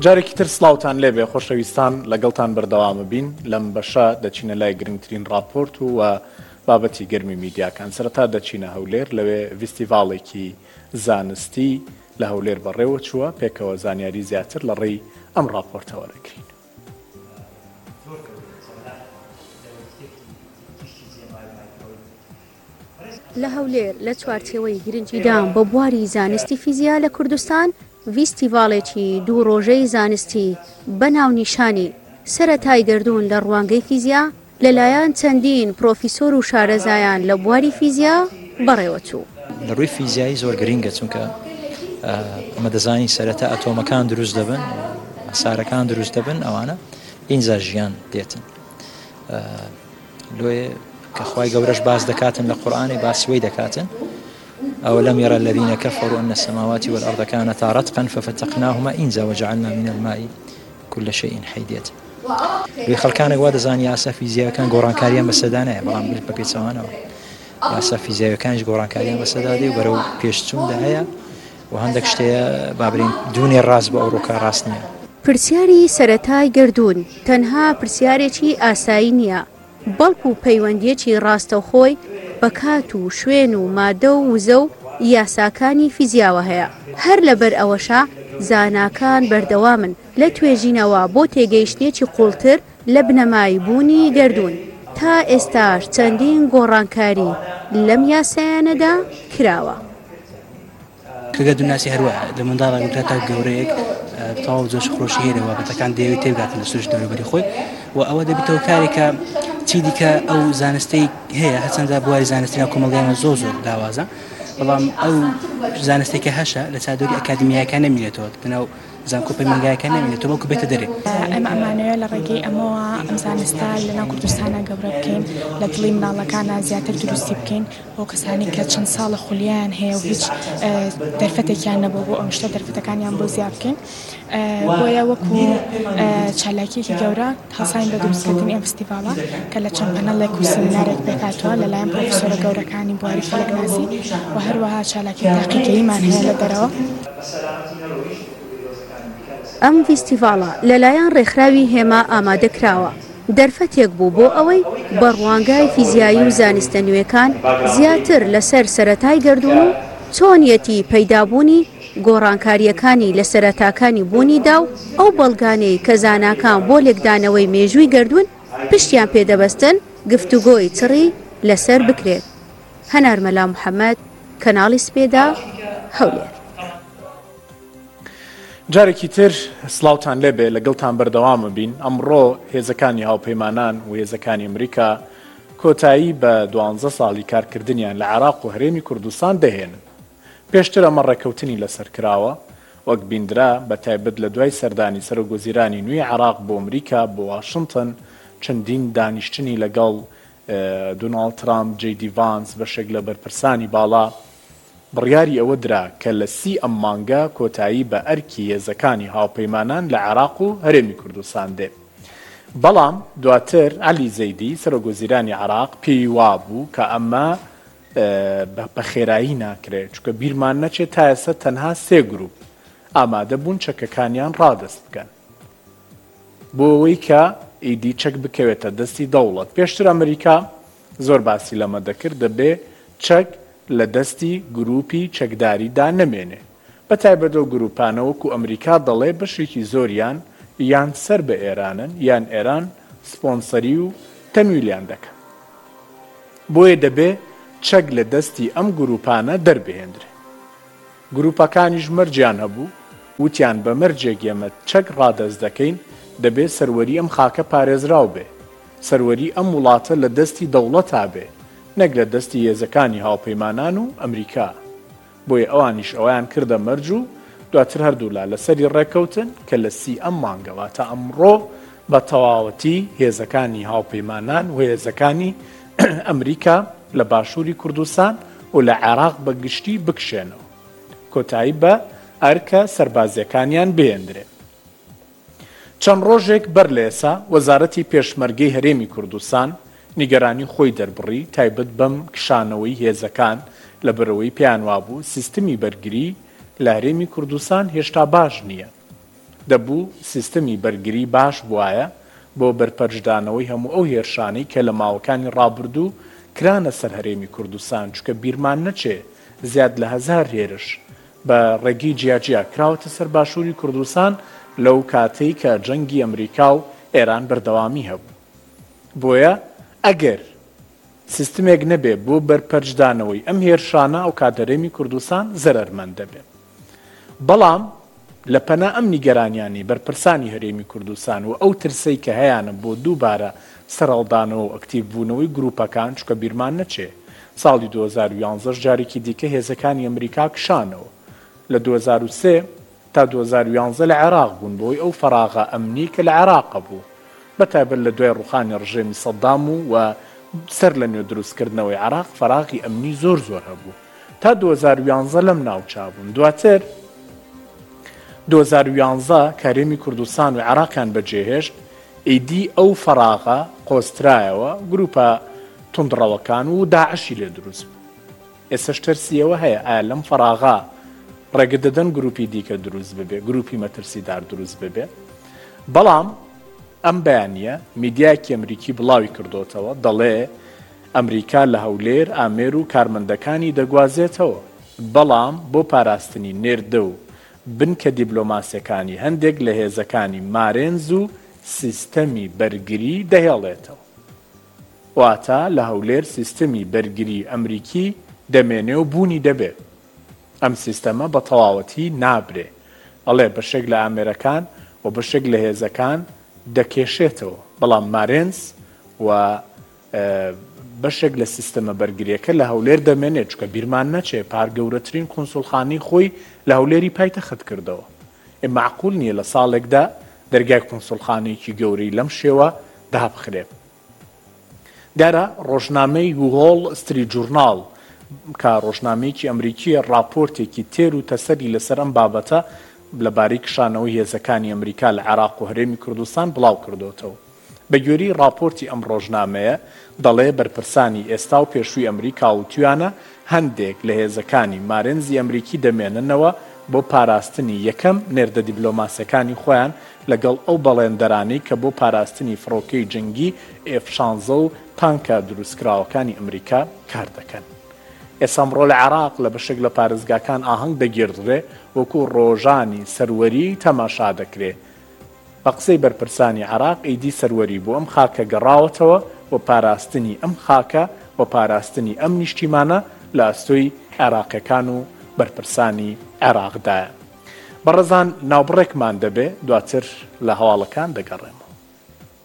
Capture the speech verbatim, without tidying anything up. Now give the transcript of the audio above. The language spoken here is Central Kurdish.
جارێکی تر سڵاوتان لێبێ خۆشەویستان لەگەڵتان بەردەوامە بین لەم بەشە دەچینە لای گرنگترین راپۆرت و بابەتی گەرمی میدیاکان. سەرەتا دەچینە هەولێر، لەوێ ڤیستیڤاڵێکی زانستی لە هەولێر بەڕێوە چووە، پێکەوە زانیاری زیاتر لە ڕێی ئەم راپۆرتەوە دەکرین. لە هەولێر لە چوارچێوەی گرنگیدان بە بواری زانستی فیزیا لە کوردستان ڤیستیڤاڵێکی دوو ڕۆژەی زانستی بە ناونیشانی سەرەتای گردوون لە ڕوانگەی فیزیا لەلایەن چەندین پرۆفیسۆر و شارەزایان لە بواری فیزیا بەڕێوە چوو. لە ڕووی فیزیایی زۆر گرینگە، چونکە ئەمە دەزانی سەرەتا ئەتۆمەکان دروست دەبن، ئەسارەکان دروست دەبن، ئەوانە ئینجا ژیان دێتن. لێ کە خوای گەورەش باس دەکاتن لە قورئانی باسیوەی دەکاتن أولم يرى الذين كفروا أن السماوات والأرض كانتا رتقا ففتقناهما إنزا وجعلنا من الماء كل شيء حي دێت. لێ خەڵکانێک وا دەزانی یاسا فیزیاکان گۆڕانکاریان بەسەدانەیە، بەڵام بە پێچەوانەوە یاسا فیزیاکانش گۆڕانکاریان بەسەدا دێ و بەرەو پێشچووندا هەیە و هەندێک شتەیە بابرین دوونێ ڕاست بە ئەوڕۆکە ڕاست نییە. پرسیاری سەرەتای گردوون تەنها پرسیارێکی ئاسایی نییە، بەڵکو و پەیوەندیەکی ڕاستەوخۆی بە کات و شوێن و مادە و وزە و یاساکانی فیزیاوە هەیە. هەر لەبەر ئەوەشە زاناکان بەردەوامن لە توێژینەوە بۆ تێگەیشتێکی قوڵتر لە بنەمای بوونی گردوون. تا ئێستاش چەندین گۆڕانکاری لەم یاسایانەدا کراوە. کەگە دوناسی هەروە لە منداڵە گرێتە گەورەیەک تەواو جۆش خۆشی هێرە بابەتەکان دەیەوێت تێبگاتن لە سروش دەوروبەری خۆی و ئەوە دەبێتەوە کارێکە چی دیکە ئەو زانستەی هەیە، هەچەندە بواری زانستیان کۆمەڵگەیانە زۆر زۆر داوازە، بەڵام ئەو زانستێکە هەشە لە چادۆری ئەکادمیاکان نەمینێتەوە، بناو زانکۆپی مەنگایەکان نەمینێتەوە، بەڵکو بێتە دەرێ. ئەمە ئەمانەیە لە ڕێگەی ئەمەوە ئەم زانستە لەناو کوردستانە گەورە بکەین، لە دڵی مناڵەکانە زیاتر دروستی بکەین بۆ کەسانی کە چەند ساڵە خولیان هەیە و هیچ دەرفەتێکیان نەبوو بۆ ئەم شتە دەرفەتەکانیان بۆ زیاد بکەین. بۆیە وەکو چالاکیەکی گەورە هەڵساین بە دروستکردنی ئەم فستیڤاڵە کە لە چەند پەنەڵێک و سمینارێک پێکاتوە لەلایەن پرۆفیسۆرە گەورەکانی بواری فەلەکناسی و هەروەها چالاکی تاقیگەییمان هەیە لە دەرەوە. ئەم فستیڤاڵە لەلایەن ڕێکخراوی هێما ئامادەکراوە، دەرفەتێک بوو بۆ ئەوەی بە ڕوانگای فیزیایی و زانستە نوێکان زیاتر لەسەر سەرەتای گردوون و چۆنیەتی پەیدابوونی گۆڕانکاریەکانی لە سەرەتاکانی بوونیدا و ئەو بەڵگانەی کە زاناکان بۆ لێکدانەوەی مێژووی گردوون پشتیان پێدەبەستن گفتوگۆی چڕی لەسەر بکرێت. هەنار مەلا محەممەد، کەناڵی سپێدا، هەولێر. جارێکی تر سڵاوتان لێبێ لەگەڵتان بەردەوامە بین. ئەمڕۆ هێزەکانی هاوپەیمانان و هێزەکانی ئەمریکا کۆتایی بە دوانزە ساڵی کارکردنیان لە عێراق و هەرێمی کوردستان دەهێنن. پێشتر ئەمە ڕێکەوتنی لەسەر کراوە، وەک بیندرا بە تایبەت لە دوای سەردانی سەرۆکوەزیرانی نوێی عێراق بۆ ئەمریکا بۆ واشنگتن چەندین دانیشتنی لەگەڵ دۆناڵد ترامپ، جێ دی ڤانس بەشێک لە بەرپرسانی باڵا بڕیاری ئەوە درا کە لە سی ئەم مانگە کۆتایی بە ئەرکی هێزەکانی هاوپەیمانان لە عێراق و هەرێمی کوردستان دێ. بەڵام دواتر عەلی زەیدی سەرۆکوەزیرانی عێراق پێی وابوو کە ئەمە بە خێرایی ناکرێت، چونکە بیرمان نەچێت تا ئێستا تەنها سێ گروپ ئامادە بوون چەکەکانیان ڕادەست بکەن بۆ ئەوەی کە ئیدی چەک بکەوێتە دەستی دەوڵەت. پێشتر ئەمریکا زۆر باسی لەمە دەکرد دەبێ چەک لە دەستی گروپی چەکداریدا نەمێنێ، بە تایبەتەوە گروپانە وەکو ئەمریکا دەڵێ بەشێکی زۆریان یان سەر بە ئێرانن یان ئێران سپۆنسەری و تەمویلیان دەکەن. بۆیە دەبێ چەک لە دەستی ئەم گروپانە دەربهێنرێ. گروپەکانیش مەرجیان هەبوو، وتیان بە مەرجێک ئێمە چەک ڕادەست دەکەین دەبێت سەروەری ئەم خاکە پارێزراو بێ، سەروەری ئەم وڵاتە لە دەستی دەوڵەتا بێ، نەک لە دەستی هێزەکانی هاوپەیمانان و ئەمریکا. بۆیە ئەوانیش ئەویان کردە مەرج و دواتر هەردوولا لەسەری ڕێکەوتن کە لە سی ئەم مانگەوە تا ئەمڕۆ بە تەواوەتی هێزەکانی هاوپەیمانان و هێزەکانی ئەمریکا لە باشووری کوردستان و لە عێراق بە گشتی بکشێنەوە، کۆتایی بە ئەرکە سەربازیەکانیان بهێندرێ. چەند ڕۆژێک بەر لە ئێسا وەزارەتی پێشمەرگەی هەرێمی کوردستان نیگەرانی خۆی دەربڕی تایبەت بەم کشانەوەی هێزەکان لەبەرەوەی پێیان وابوو سیستمی بەرگری لە هەرێمی کوردستان هێشتا باش نییە. دەبوو سیستەمی بەرگری باش بواە بۆ بەرپەرشدانەوەی هەموو ئەو هێرشانەی کە لە ماوەکانی ڕابردوو کرانە سەر هەرێمی کوردستان چکە بیرمان نەچێ زیاد لە هەزار هێرش بە ڕێگی جیاجیا کراوەتە سەر باشووری کوردستان لەو کاتەی کە جەنگی ئەمریکا و ئێران بەردەوامی هەبوو. بۆیە ئەگەر سیستمێک نەبێ بۆ بەرپەرشدانەوەی ئەم هێرشانە ئەو کاتەرێمی کوردستان زەرەرمەند دەبێت. بەڵام لە پەنا ئەم نیگەرانیانی بەرپرسانی هەرێمی کوردستان و ئەو ترسەی کە هەیەە بۆ دووبارە سەرەڵدانەوە و ئەکتیڤبوونەوەی گروپەکان چکە بیرمان نەچێ ساڵی دوو هەزار و یانزە جارێکی دیکە هێزەکانی ئەمریکا کشانەوە لە دوو هەزار و سێ تا دوو هەزار و یانزە لە عێراق بوون بۆی ئەو فەراغە ئەمنی کە لە عێراق بوو بەتایبەت لە دوای ڕوخانی ڕژێمی سەدام و و سەر لە نوێ دروستکردنەوەی عێراق فەراغی ئەمنی زۆر زۆر هەبوو تا دوو هەزار و یانزە لەم ناوچا بوون. دواتر دوو هەزار و یانزە کارێمی کوردستان و عێراقیان بەجێهێشت ئیدی ئەو فەراغە قۆسترایەوە گروپە توندڕەوەکان و داعشی لێ دروست بوو. ئێستاش تەرسیەوە هەیە ئایا لەم فەراغا ڕێگە دەدەن گروپی دیکە دروست ببێ گروپی مەترسیدار دروست ببێ. بەڵام ئەم بەیانیە میدیایەکی ئەمریکی بڵاوی کردوتەوە دەڵێ ئەمریکا لە هەولێر ئامێر و کارمەندەکانی دەگوازێتەوە بەڵام بۆ پاراستنی نێردە و بنکە دیبلۆماسیەکانی هەندێک لە هێزەکانی مارێنز و سیستەمی بەرگری دەهێڵێتەوە. واتە لە هەولێر سیستەمی بەرگری ئەمریکی دەمێنێ و بوونی دەبێت. ئەم سیستەمە بە تەواوەتی نابرێ ئەڵێ بەشێک لە ئامێرەکان و بەشێک لە هێزەکان دەکێشێتەوە بەڵام مارێنز و بەشێک لە سیستەمە بەرگریەکە لە هەولێر دەمێنێت چکە بیرمان نەچێ پار گەورەترین کۆنسوڵخانەی خۆی لە هەولێری پایتەخت کردەوە. ئێ معقول نییە لە ساڵێکدا دەرگای کۆنسوڵخانەیەکی گەورەی لەم شێوە دابخرێت. دیارە ڕۆژنامەی وۆڵ ستریت جورناڵ کە ڕۆژنامەیەکی ئەمریکیە راپۆرتێکی تێر و تەسەری لەسەر ئەم بابەتە لەبارەی کشانەوەی هێزەکانی ئەمریکا لە عێراق و هەرێمی کوردستان بڵاو کردوتەوە. بە گوێری راپۆرتی ئەم ڕۆژنامەیە دەڵێ بەرپرسانی ئێستا و پێشووی ئەمریکا و توانە هەندێک لە هێزەکانی مارێنزی ئەمریکی دەمێننەوە بۆ پاراستنی یەکەم نێردە دیبلۆماسیەکانی خۆیان لەگەڵ ئەو بەڵێندەرانەی کە بۆ پاراستنی فڕۆکەی جەنگی ئێف شانزە و تانکە دروستکراوەکانی ئەمریکا کار دەکەن. ئێسامڕۆ لە عێراق لە بەشێک لە پارێزگاکان ئاهەنگ دەگیردرێ وەکو ڕۆژانی سەروەری تەماشا دەکرێ. بە قسەی بەرپرسانی عێراق ئیدی سەروەری بۆ ئەم خاکە گەڕاوەتەوە و پاراستنی ئەم خاکە و پاراستنی ئەم نیشتیمانە لە ئەستۆی عێراقیەکان و بەرپرسانی عێراقدایە. بەڕێزان ناوبڕێکمان دەبێ دواتر لە هەواڵەکان دەگەڕێمەوە.